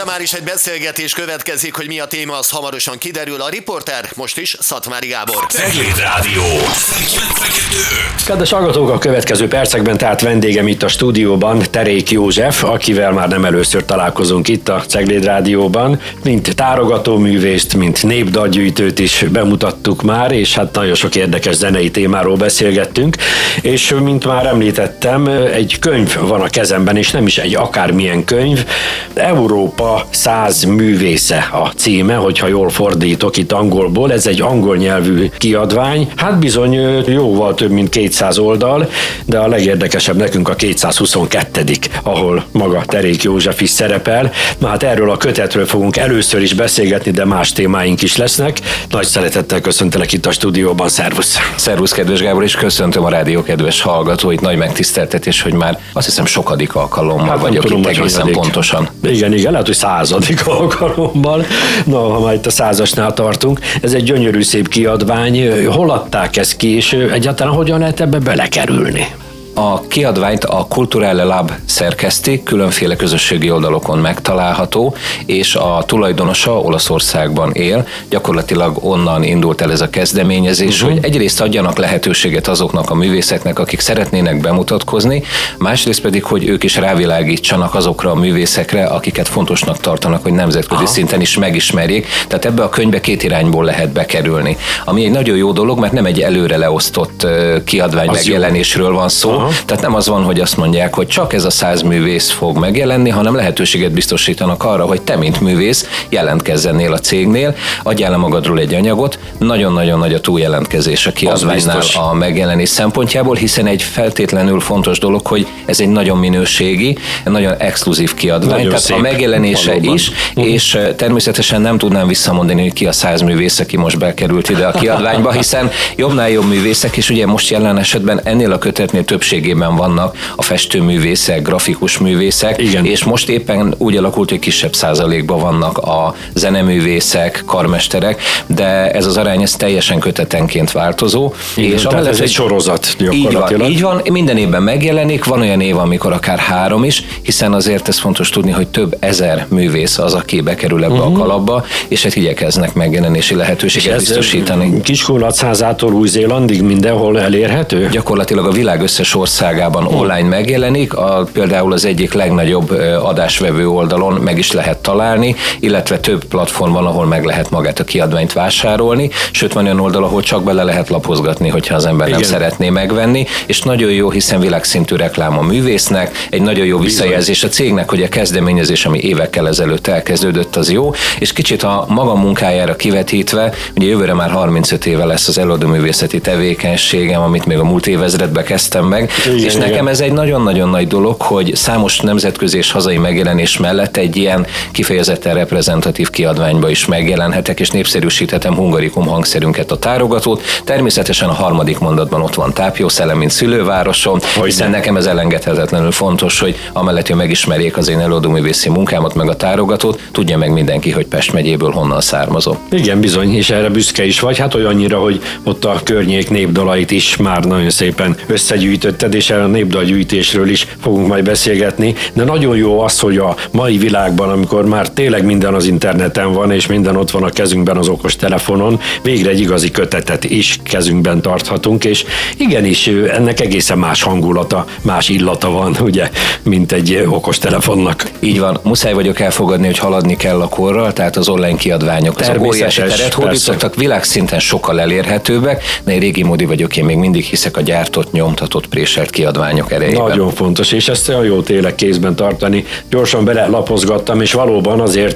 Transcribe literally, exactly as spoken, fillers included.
Persze már is egy beszélgetés következik, hogy mi a téma, az hamarosan kiderül. A riporter most is Szatmári Gábor. Cegléd Rádió. Kedves hallgatók, a következő percekben tehát vendégem itt a stúdióban Terék József, akivel már nem először találkozunk itt a Cegléd Rádióban. Mint tárogatóművészt, mint népdalgyűjtőt is bemutattuk már, és hát nagyon sok érdekes zenei témáról beszélgettünk. És mint már említettem, egy könyv van a kezemben, és nem is egy akármilyen könyv. Európa száz művésze a címe, hogyha jól fordítok itt angolból. Ez egy angol nyelvű kiadvány. Hát bizony jóval több mint kétszáz oldal, de a legérdekesebb nekünk a kétszázhuszonkettő, ahol maga Terék József is szerepel. Na hát erről a kötetről fogunk először is beszélgetni, de más témáink is lesznek. Nagy szeretettel köszöntelek itt a stúdióban. Szervusz! Szervusz, kedves Gábor, és köszöntöm a rádió kedves hallgatóit. Nagy megtiszteltetés, hogy már azt hiszem sokadik alkalommal hát vagyok tudom, itt egészen pontosan. Igen, igen, lehet, hogy századik alkalommal. No, ha már itt a százasnál tartunk. Ez egy gyönyörű szép kiadvány. Hol adták ezt ki, és egyáltalán hogyan lehet ebbe belekerülni? A kiadványt a Kulturelle Lab szerkeszti, különféle közösségi oldalokon megtalálható, és a tulajdonosa Olaszországban él. Gyakorlatilag onnan indult el ez a kezdeményezés, uh-huh. hogy egyrészt adjanak lehetőséget azoknak a művészeknek, akik szeretnének bemutatkozni, másrészt pedig, hogy ők is rávilágítsanak azokra a művészekre, akiket fontosnak tartanak, hogy nemzetközi Aha. szinten is megismerjék. Tehát ebbe a könyvbe két irányból lehet bekerülni. Ami egy nagyon jó dolog, mert nem egy előre leosztott kiadvány az megjelenésről jó. van szó. Aha. Tehát nem az van, hogy azt mondják, hogy csak ez a száz művész fog megjelenni, hanem lehetőséget biztosítanak arra, hogy te, mint művész, jelentkezzenél a cégnél, adjál le magadról egy anyagot. Nagyon-nagyon nagy a túljelentkezés a kiadványnál a megjelenés szempontjából, hiszen egy feltétlenül fontos dolog, hogy ez egy nagyon minőségi, nagyon exkluzív kiadvány, nagyon tehát szép, a megjelenése valóban. is, uh-huh. és természetesen nem tudnám visszamondani, hogy ki a száz művész, aki most bekerült ide a kiadványba, hiszen jobbnál jobb művészek, és ugye most jelen esetben ennél a kötetnél többségében vannak a festőművészek, grafikus művészek, Igen. és most éppen úgy alakult, hogy kisebb százalékban vannak a zeneművészek, karmesterek, de ez az arány ez teljesen kötetenként változó. Igen, és tehát ez egy sorozat gyakorlatilag. Így van, így van, minden évben megjelenik, van olyan év, amikor akár három is, hiszen azért ez fontos tudni, hogy több ezer művész az, aki bekerül ebbe uh-huh. a kalapba, és hát igyekeznek megjelenési lehetőséget biztosítani. Kiskunlachházától Új-Zélandig mindenhol elérhető? Gyakorlatilag a világ összes országában uh-huh. online megjelenik, a, például az egyik legnagyobb adásvevő oldalon meg is lehet találni, illetve több platform van, ahol meg lehet magát a kiadványt vásárolni, sőt van olyan oldal, ahol csak bele lehet lapozgatni, hogyha az ember Igen. nem szeretné megvenni, és nagyon jó, hiszen világszintű reklám a művésznek, egy nagyon jó visszajelzés a cégnek, hogy a kezdeményezés, ami évekkel ezelőtt elkezdődött, az jó, és kicsit a maga munkájára kivetítve, ugye jövőre már harmincöt éve lesz az előadóművészeti tevékenységem, amit még a múlt évezredben kezdtem meg, igen, és nekem igen. ez egy nagyon-nagyon nagy dolog, hogy számos nemzetközi és hazai megjelenés mellett egy ilyen kifejezetten reprezentatív kiadványba is megjelenhetek, és népszerűsíthetem Hungarikum hangszerünket, a tárogatót. Természetesen a harmadik mondatban ott van Tápiószellem, mint szülővárosom, hogy hiszen ne. nekem ez elengedhetetlenül fontos, hogy amellett, hogy megismerjék az én előadóművészi munkámat, meg a tárogatót, tudja meg mindenki, hogy Pest megyéből honnan származom. Igen, bizony, és erre büszke is vagy, hát olyannyira, hogy ott a környék népdalait is már nagyon szépen összegyűjtötted, és erre a népdalgyűjtésről is fogunk majd beszélgetni, de nagyon jó az, hogy a mai világban, amikor már tényleg minden az interneten van, és minden ott van a kezünkben az okos telefonon, végre egy igazi kötetet is kezünkben tarthatunk, és igenis ennek egészen más hangulata, más illata van, ugye, mint egy okos telefonnak. Így van, muszáj vagyok elfogadni, hogy haladni kell a korral, tehát az online kiadványok azok óriási teret hódítottak, világszinten sokkal elérhetőbbek, de én régi módi vagyok, én még mindig hiszek a gyártott, nyomtatott, préselt kiadványok erejében. Nagyon fontos, és ezt olyan jó tényleg kézben tartani. Gyorsan belelapozgattam, és valóban azért